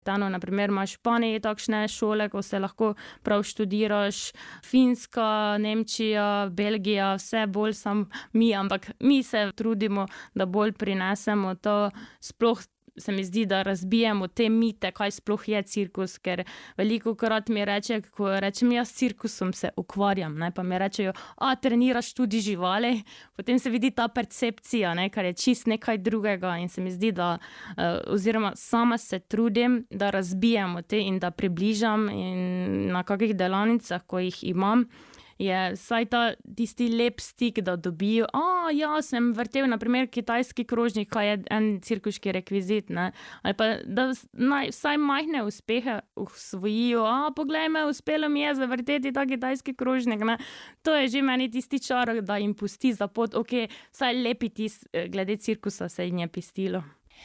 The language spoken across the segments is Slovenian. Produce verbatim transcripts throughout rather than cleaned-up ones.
zapleteno. Naprimer, imaš v Španiji takšne šole, ko se lahko prav študiraš, Finska, Nemčija, Belgija, vse bolj sam mi, ampak mi se trudimo, da bolj prinesemo to, sploh se mi zdi, da razbijemo te mite, kaj sploh je cirkus, ker velikokrat mi reče, ko rečem, jaz s cirkusom se ukvarjam, ne, pa mi rečejo, a treniraš tudi živali, potem se vidi ta percepcija, ne, kar je čist nekaj drugega in se mi zdi, da oziroma sama se trudim, da razbijemo te in da približam in na kakih delavnicah, ko jih imam, je vsaj ta tisti lep stik, da dobijo, a ja, sem vrtel naprimer kitajski krožnik, kaj je en cirkuški rekvizit, ne, ali pa da naj, vsaj majhne uspehe usvojijo, a poglej me, uspelo mi je zavrteti ta kitajski krožnik, ne, to je že meni tisti čar, da jim pusti za pot, ok, vsaj lepi tis, glede cirkusa se jim je pistilo.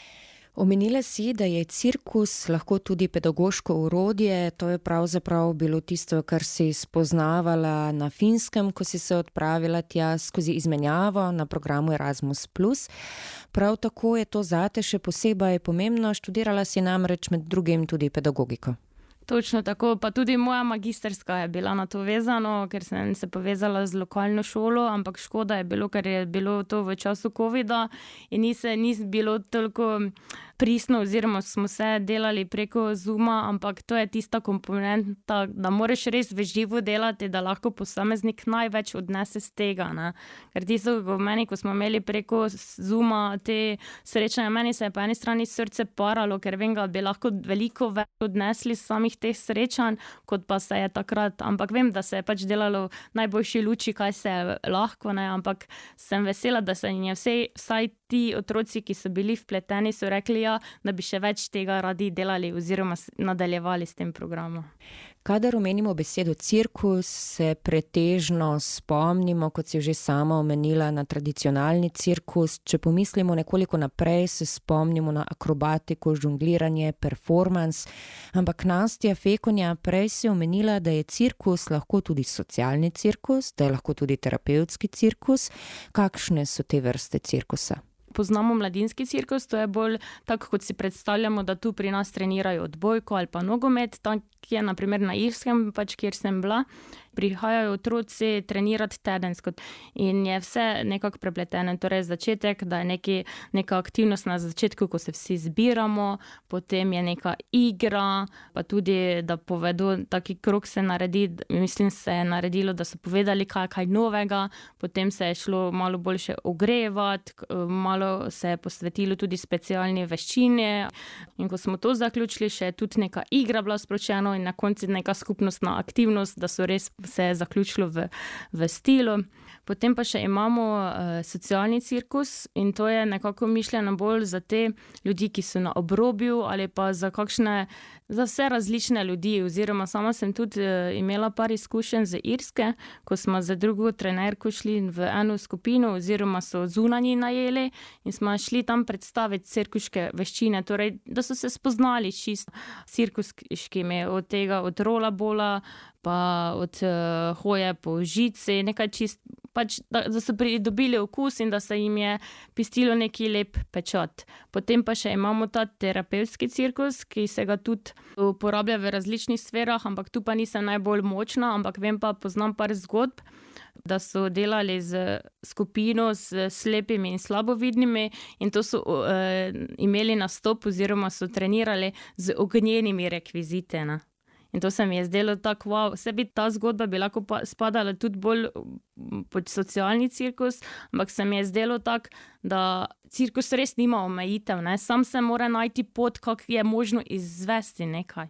Omenila si, da je cirkus lahko tudi pedagoško orodje, to je pravzaprav bilo tisto, kar si spoznavala na Finskem, ko si se odpravila tja skozi izmenjavo na programu Erasmus plus. Prav tako je to zate še posebej pomembno, študirala si namreč med drugim tudi pedagogiko. Točno tako, pa tudi moja magisterska je bila na to vezano, ker sem se povezala z lokalno šolo, ampak škoda je bilo, ker je bilo to v času covida in ni se, ni bilo toliko pristno, oziroma smo se delali preko Zooma, ampak to je tista komponenta, da moraš res v živo delati, da lahko posameznik največ odnese z tega, ne. Ker tisto, ko meni, ko smo imeli preko Zooma te srečanja, meni se je po eni strani srce paralo, ker vem, da bi lahko veliko več odnesli samih teh srečanj, kot pa se je takrat, ampak vem, da se je pač delalo v najboljši luči, kaj se je lahko, ne, ampak sem vesela, da se je vse, vsaj ti otroci, ki so bili vpleteni, so rekli, ja, da bi še več tega radi delali oziroma nadaljevali s tem programom. Kadar omenimo besedo cirkus, se pretežno spomnimo, kot si že sama omenila, na tradicionalni cirkus. Če pomislimo nekoliko naprej, se spomnimo na akrobatiko, žongliranje, performans. Ampak Nastja Fekonja, prej si omenila, da je cirkus lahko tudi socialni cirkus, da je lahko tudi terapevtski cirkus. Kakšne so te vrste cirkusa? Poznamo mladinski cirkus, to je bolj tako, kot si predstavljamo, da tu pri nas trenirajo odbojko ali pa nogomet, tam je naprimer na Irskem, pač kjer sem bila, prihajajo otroci trenirati tedensko in je vse nekako prepleteno, torej začetek, da je neki, neka aktivnost na začetku, ko se vsi zbiramo, potem je neka igra, pa tudi, da povedo, taki krog se naredi, mislim, se je naredilo, da so povedali kaj, kaj novega, potem se je šlo malo boljše ogrevati, malo se je posvetilo tudi specialni veščini in ko smo to zaključili, še je tudi neka igra bila spročena in na koncu neka skupnostna aktivnost, da so res se je zaključilo v, v stilu. Potem pa še imamo uh, socialni cirkus in to je nekako mišljeno bolj za te ljudi, ki so na obrobju ali pa za kakšne, za vse različne ljudi, oziroma sama sem tudi uh, imela par izkušenj z Irske, ko smo za drugo trenerko šli v eno skupino oziroma so zunanji najeli in smo šli tam predstaviti cirkuške veščine, torej da so se spoznali čisto cirkuškimi, od tega, od rollerbola, pa od uh, hoje po žici, nekaj čist, pač da, da so pridobili okus in da se jim je pistilo neki lep pečat. Potem pa še imamo ta terapevtski cirkus, ki se ga tudi uporablja v različnih sferah, ampak tu pa nisem najbolj močna, ampak vem pa, poznam par zgodb, da so delali z skupino s slepimi in slabovidnimi in to so uh, imeli nastop oziroma so trenirali z ognjenimi rekvizite, ne. In to se mi je zdelo tako, wow, vse bi ta zgodba bi lahko spadala tudi bolj pod socialni cirkus, ampak se mi je zdelo tako, da cirkus res nima omejitev, ne, sam se mora najti pot, kako je možno izvesti nekaj.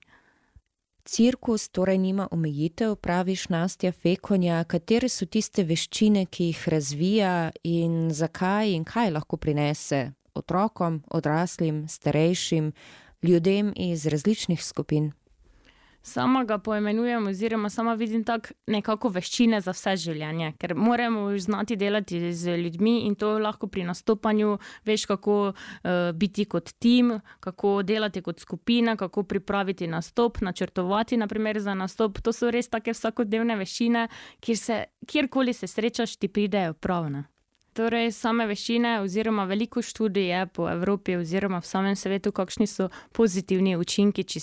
Cirkus torej nima omejitev, praviš Nastja Fekonja, katere so tiste veščine, ki jih razvija in zakaj in kaj lahko prinese otrokom, odraslim, starejšim, ljudem iz različnih skupin? Sama ga poimenujem oziroma sama vidim tak nekako veščine za vse življenje, ker moramo znati delati z ljudmi in to lahko pri nastopanju, veš kako uh, biti kot tim, kako delati kot skupina, kako pripraviti nastop, načrtovati naprimer za nastop, to so res take vsakodnevne veščine, kjer se, kjerkoli se srečaš, ti pridejo prav, ne. Torej, same veščine oziroma veliko študij je po Evropi oziroma v samem svetu, kakšni so pozitivni učinki, če